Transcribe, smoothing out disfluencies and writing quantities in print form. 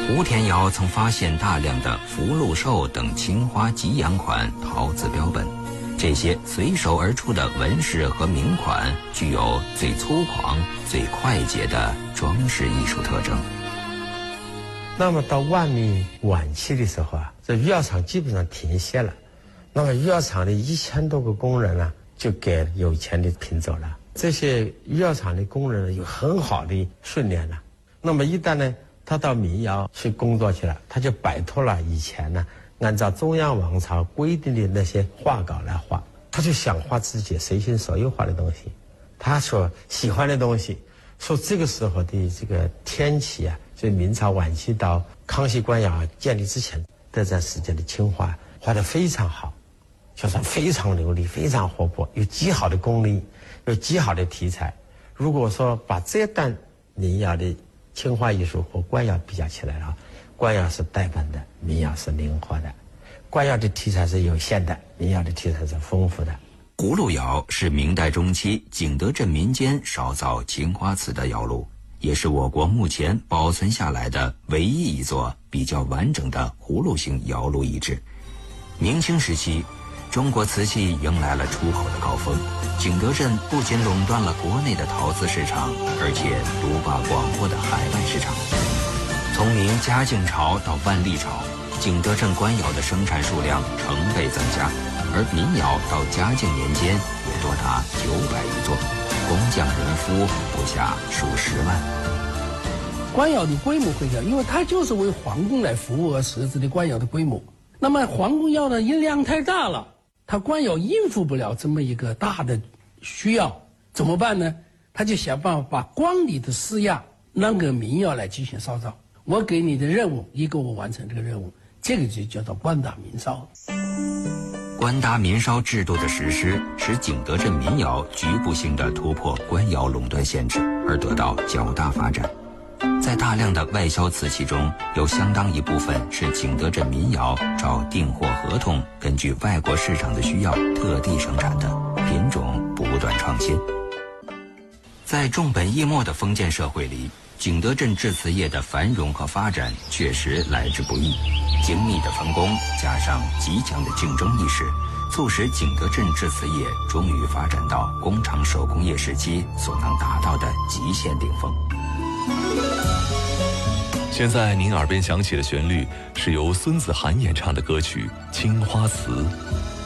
吴田尧曾发现大量的福禄寿等青花吉阳款陶瓷标本，这些随手而出的纹饰和名款具有最粗犷、最快捷的装饰艺术特征。 那么到万历晚期的时候啊，这御窑厂基本上停歇了，那么御窑厂的1000多个工人呢，就给有钱的聘走了。这些御窑厂的工人有很好的训练了，那么一旦呢，他到民窑去工作去了，他就摆脱了以前呢按照中央王朝规定的那些画稿来画，他就想画自己随心所欲画的东西，他所喜欢的东西。说这个时候的这个天启啊，所以明朝晚期到康熙官窑建立之前这段时间的青花画得非常好，就是非常流利，非常活泼，有极好的功力，有极好的题材。如果说把这段民窑的青花艺术和官窑比较起来啊，官窑是呆板的，民窑是灵活的。官窑的题材是有限的，民窑的题材是丰富的。 葫芦窑是明代中期景德镇民间烧造青花瓷的窑炉，也是我国目前保存下来的唯一一座比较完整的葫芦形窑炉遗址。明清时期，中国瓷器迎来了出口的高峰，景德镇不仅垄断了国内的陶瓷市场，而且独霸广阔的海外市场。从明嘉靖朝到万历朝，景德镇官窑的生产数量成倍增加，而民窑到嘉靖年间也多达900余座，工匠人夫不下数10万。 官窑的规模会小，因为它就是为皇宫来服务而设置的官窑的规模。那么皇宫窑的音量太大了，它官窑应付不了这么一个大的需要，怎么办呢？他就想办法把光里的式样让给民窑来进行烧造。我给你的任务，你给我完成这个任务，这个就叫做官大民烧。 官搭民烧制度的实施，使景德镇民窑局部性的突破官窑垄断限制，而得到较大发展。在大量的外销瓷器中，有相当一部分是景德镇民窑照订货合同，根据外国市场的需要特地生产的，品种不断创新。在重本抑末的封建社会里，景德镇制瓷业的繁荣和发展确实来之不易。精密的分工加上极强的竞争意识，促使景德镇制瓷业终于发展到工厂手工业时期所能达到的极限顶峰。 现在您耳边响起的旋律是由孙子涵演唱的歌曲《青花瓷》。